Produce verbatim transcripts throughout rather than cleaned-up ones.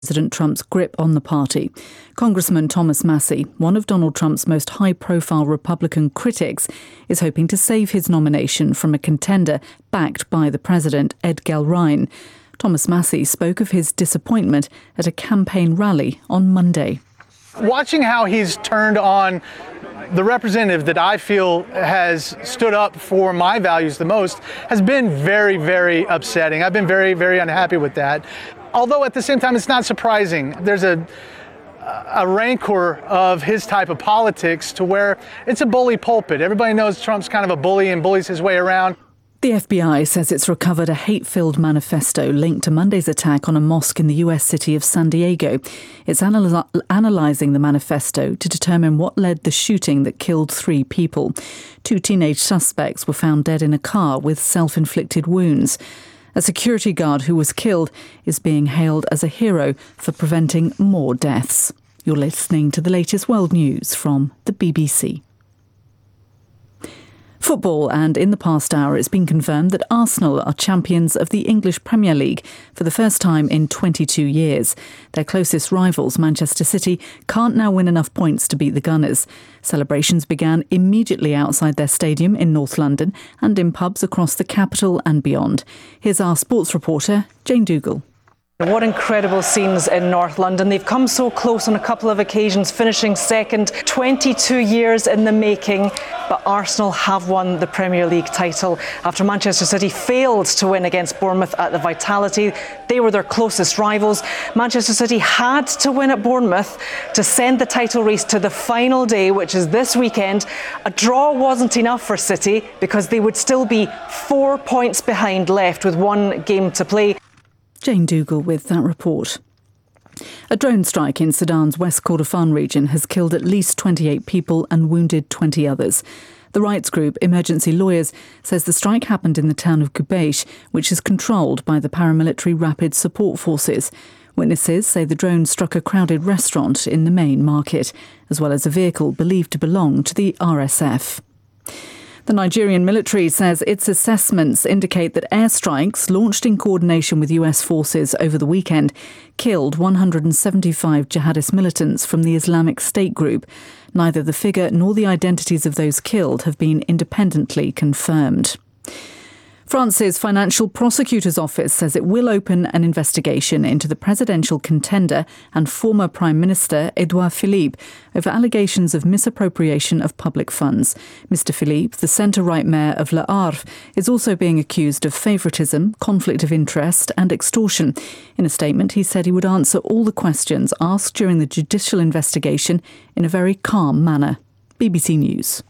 President Trump's grip on the party. Congressman Thomas Massie, one of Donald Trump's most high-profile Republican critics, is hoping to save his nomination from a contender backed by the president, Ed Gelrein. Thomas Massie spoke of his disappointment at a campaign rally on Monday. Watching how he's turned on the representative that I feel has stood up for my values the most has been very, very upsetting. I've been very, very unhappy with that. Although at the same time, it's not surprising. There's a, a rancor of his type of politics to where it's a bully pulpit. Everybody knows Trump's kind of a bully and bullies his way around. The F B I says it's recovered a hate-filled manifesto linked to Monday's attack on a mosque in the U S city of San Diego. It's analy- analysing the manifesto to determine what led the shooting that killed three people. Two teenage suspects were found dead in a car with self-inflicted wounds. A security guard who was killed is being hailed as a hero for preventing more deaths. You're listening to the latest world news from the B B C. Football, and in the past hour it's been confirmed that Arsenal are champions of the English Premier League for the first time in twenty-two years. Their closest rivals, Manchester City, can't now win enough points to beat the Gunners. Celebrations began immediately outside their stadium in North London and in pubs across the capital and beyond. Here's our sports reporter, Jane Dougal. What incredible scenes in North London. They've come so close on a couple of occasions, finishing second, twenty-two years in the making. But Arsenal have won the Premier League title after Manchester City failed to win against Bournemouth at the Vitality. They were their closest rivals. Manchester City had to win at Bournemouth to send the title race to the final day, which is this weekend. A draw wasn't enough for City because they would still be four points behind left with one game to play. Jane Dougal with that report. A drone strike in Sudan's West Kordofan region has killed at least twenty-eight people and wounded twenty others. The rights group Emergency Lawyers says the strike happened in the town of Gubeish, which is controlled by the paramilitary Rapid Support Forces. Witnesses say the drone struck a crowded restaurant in the main market, as well as a vehicle believed to belong to the R S F. The Nigerian military says its assessments indicate that airstrikes launched in coordination with U S forces over the weekend killed one hundred seventy-five jihadist militants from the Islamic State group. Neither the figure nor the identities of those killed have been independently confirmed. France's Financial Prosecutor's Office says it will open an investigation into the presidential contender and former Prime Minister Edouard Philippe over allegations of misappropriation of public funds. Mister Philippe, the centre-right mayor of Le Havre, is also being accused of favouritism, conflict of interest and extortion. In a statement, he said he would answer all the questions asked during the judicial investigation in a very calm manner. B B C News.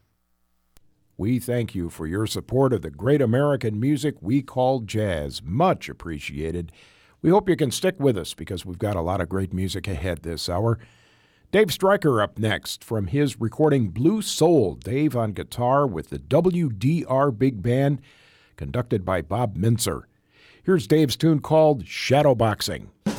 We thank you for your support of the great American music we call jazz. Much appreciated. We hope you can stick with us because we've got a lot of great music ahead this hour. Dave Stryker up next from his recording Blue Soul. Dave on guitar with the W D R Big Band, conducted by Bob Mintzer. Here's Dave's tune called Shadowboxing.